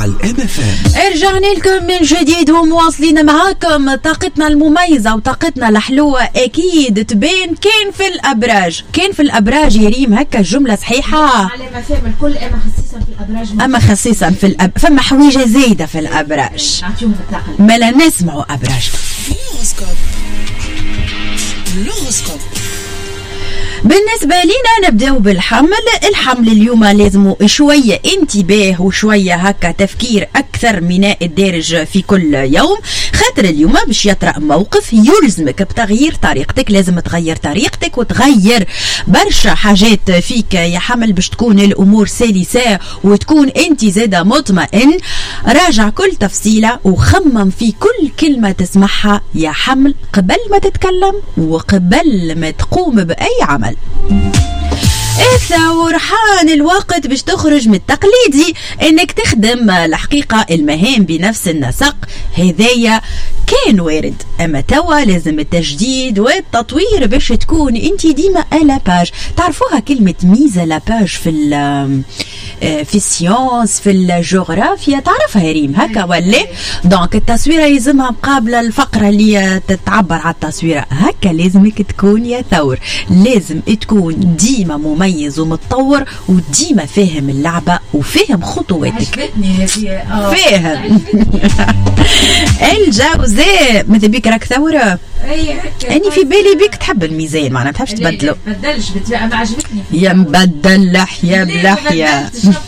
على الMFM. رجعنا لكم من جديد ومواصلين معاكم. طاقتنا المميزة وطاقتنا الحلوة أكيد تبين كين في الأبراج. كين في الأبراج يا ريم هكا الجملة صحيحة على ما فهم الكل. أما خصيصا في الأبراج، أما خصيصا في فما حويجة زايدة في الأبراج. نعطيهم الطاقة. ما لا نسمعوا أبراج. الهوروسكوب. بالنسبة لنا نبدأ بالحمل. الحمل اليوم لازم شوية انتباه وشوية هكا تفكير أكثر من الدارج في كل يوم، خاطر اليوم باش يطرأ موقف يلزمك بتغيير طريقتك. لازم تغير طريقتك وتغير برشا حاجات فيك يا حمل باش تكون الأمور سلسة وتكون انت زادة مطمئن. راجع كل تفصيلة وخمم في كل كلمة تسمعها يا حمل قبل ما تتكلم وقبل ما تقوم بأي عمل. الثور حان الوقت باش تخرج من التقليدي انك تخدم الحقيقة المهام بنفس النسق. هذايا كان وارد، اما توا لازم التجديد والتطوير باش تكون انت ديما الا باج. تعرفوها كلمة ميزة لاباج في السيونس في الجغرافيا، تعرفها ريم هكا ولا؟ دونك التصويره يلزمها مقابله الفقره اللي تتعبر على التصويره. هكا لازمك تكون يا ثور، لازم تكون ديما مميز ومتطور وديما فاهم اللعبه وفاهم خطواتك. فاهم. الجوزاء ماذا بيك راك ثوره؟ اني في بالي بيك تحب الميزان، معناها ما تحبش تبدله. بدلش ما عجبتني يا مبدل لحيه بلحيه.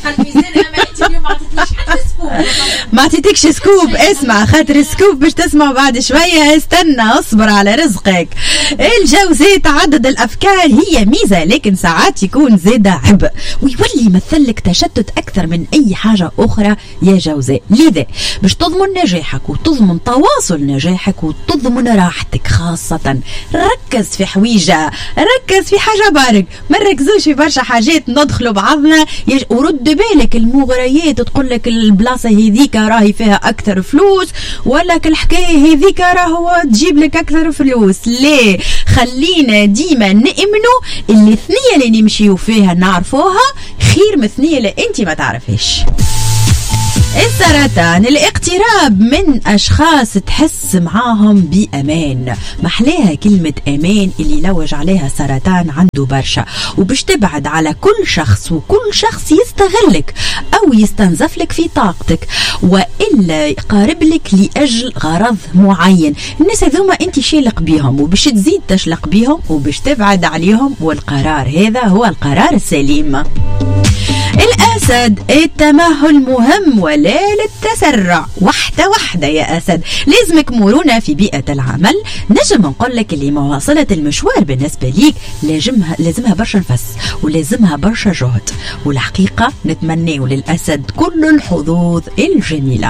ما عطيتكش سكوب. اسمع خاطر سكوب باش تسمع بعد شويه. استنى اصبر على رزقك. الجوزاء تعدد الافكار هي ميزه، لكن ساعات يكون زاده عبء ويولي يمثلك تشتت اكثر من اي حاجه اخرى يا جوزاء. لذا باش تضمن نجاحك وتضمن تواصل نجاحك وتضمن راحتك خاصه ركز في حويجه، ركز في حاجه بارك، ما نركزوش في برشا حاجات ندخلوا بعضنا. ورد بالك المغريات تقول لك البلاصه هذيك راهي فيها اكثر فلوس، ولا الحكايه هذيك راهو تجيب لك اكثر فلوس. ليه؟ خلينا ديما نؤمنوا اللي الثنيه اللي نمشيو فيها نعرفوها خير من الثنيه اللي انت ما تعرفيش. السرطان الاقتراب من أشخاص تحس معاهم بأمان. محلاها كلمة أمان اللي لوج عليها سرطان عنده برشا، وباش تبعد على كل شخص وكل شخص يستغلك أو يستنزف لك في طاقتك وإلا يقارب لك لأجل غرض معين. الناس هذوما أنت شالق بيهم وباش تزيد تشلق بيهم وباش تبعد عليهم، والقرار هذا هو القرار السليم. الأسد التمهل مهم ولا للتسرع. واحدة يا أسد، لازمك مرونة في بيئة العمل. نجم نقول لك اللي مواصلة المشوار بالنسبة ليك لازمها برشا نفس ولازمها برشا جهد، والحقيقة نتمنى للأسد كل الحظوظ الجميلة.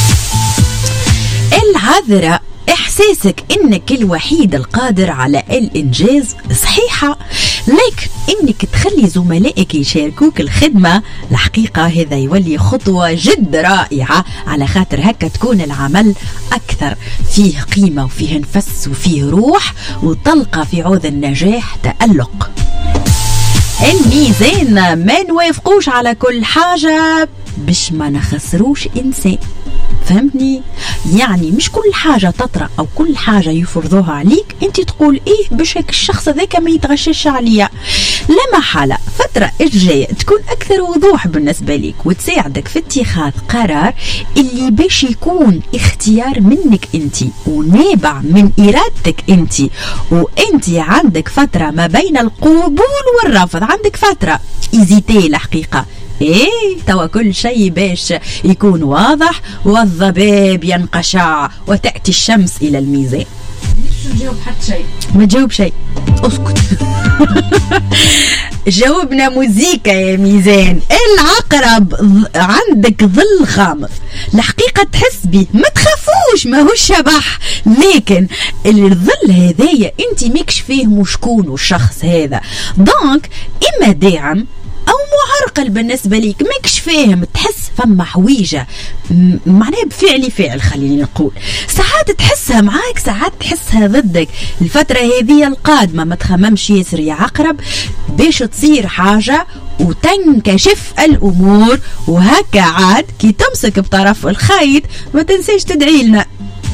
العذراء إحساسك إنك الوحيد القادر على الإنجاز صحيحة، لكن إنك تخلي زملائك يشاركوك الخدمة الحقيقة هذا يولي خطوة جد رائعة، على خاطر هكا تكون العمل أكثر فيه قيمة وفيه نفس وفيه روح وتلقى في عوض النجاح تألق. الميزان ما نوافقوش على كل حاجة باش ما نخسروش إنسان. فهمتني؟ يعني مش كل حاجة تطرأ أو كل حاجة يفرضوها عليك أنت تقول إيه باش هيك الشخص ذاك ما يتغشش عليا. لا محالة فترة الجاية تكون أكثر وضوح بالنسبة لك وتساعدك في اتخاذ قرار اللي باش يكون اختيار منك أنت ونابع من إرادتك أنت، وأنت عندك فترة ما بين القبول والرفض، عندك فترة إزيتي الحقيقة. ايه توا كل شيء باش يكون واضح والضباب ينقشع وتأتي الشمس إلى الميزان. نجاوب حتى شيء، ما تجاوب شيء، اسكت. جاوبنا موزيكا يا ميزان. العقرب عندك ظل غامض الحقيقة تحس به، ما تخافوش ما هو شبح، لكن الظل هذايا انت ماكش فيه مشكون والشخص هذا، دونك اما داعم او معرقل بالنسبه ليك، ماكش فاهم، تحس فما حويجه معناها بفعلي فعل خليني نقول، ساعات تحسها معاك ساعات تحسها ضدك. الفتره هذه القادمه ما تخممش ياسر يا عقرب باش تصير حاجه وتنكشف الأمور. وهكا عاد كي تمسك بطرف الخيط ما تنسيش تدعي لنا.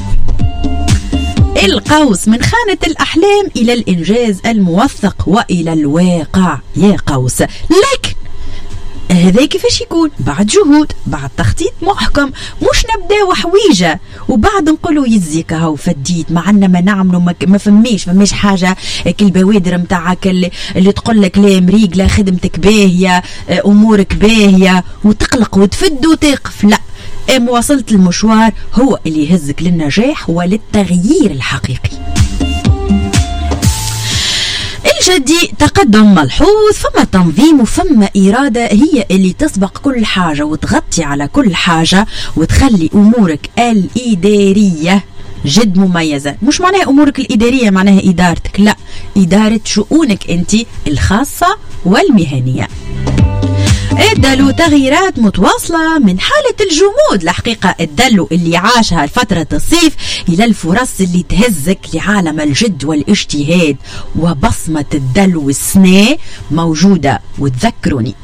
القوس من خانة الأحلام إلى الإنجاز الموثق وإلى الواقع يا قوس. لكن هذا كيفاش يكون؟ بعد جهود، بعد تخطيط محكم، مش نبداو حويجة وبعد نقولوا يزيك هاو فديت معنا ما نعملوا ما فماش حاجة كالبوادر متاعك اللي تقول لك لا مريق لا خدمتك باهية أمورك باهية وتقلق وتفد وتقف. لا، مواصلة المشوار هو اللي يهزك للنجاح وللتغيير الحقيقي. الجدي تقدم ملحوظ، فما تنظيم وفما إرادة هي اللي تسبق كل حاجة وتغطي على كل حاجة وتخلي أمورك الإدارية جد مميزة. مش معناها أمورك الإدارية معناها إدارتك، لا، إدارة شؤونك أنت الخاصة والمهنية. ادلوا تغييرات متواصلة من حالة الجمود الحقيقة الدلو اللي عاشها فترة الصيف إلى الفرص اللي تهزك لعالم الجد والاجتهاد. وبصمة الدلو السنة موجودة. وتذكروني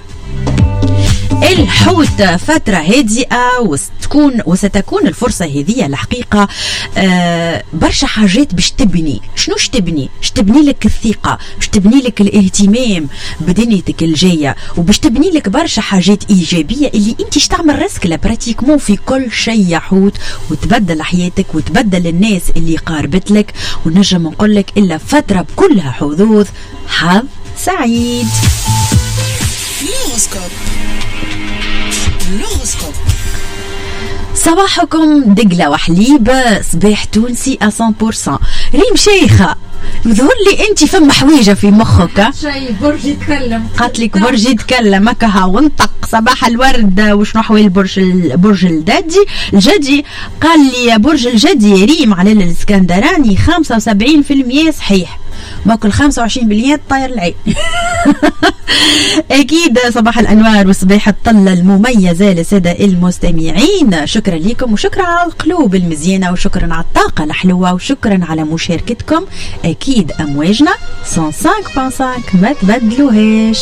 الحوت فترة هادئة وستكون الفرصة هذه الحقيقة برشا حاجات باش تبني. شنوش تبني لك الثقة، باش تبني لك الاهتمام بدنيتك الجاية، وباش تبني لك برشا حاجات إيجابية اللي انت تعمل راسك لابراتيكمون في كل شيء يا حوت، وتبدل حياتك وتبدل الناس اللي قاربت لك. ونجم نقول لك إلا فترة بكلها حظوظ. حظ سعيد. صباحكم دقلة وحليب، صباح تونسي 100%. ريم شيخة ظهر لي انت فما حويجة في مخك. شيء برج يتكلم، قالت لك برج يتكلم هكا ونطق. صباح الورد. وشنو حوي برج الجدي قال لي برج الجدي ريم على الاسكندراني 75% صحيح، ماكل 25% طاير العين. أكيد صباح الأنوار وصباح الطلة المميزة لسادة المستمعين. شكرا لكم وشكرا على القلوب المزيانة وشكرا على الطاقة الحلوة وشكرا على مشاركتكم. أكيد أمواجنا 105.5 ما تبدلوهاش.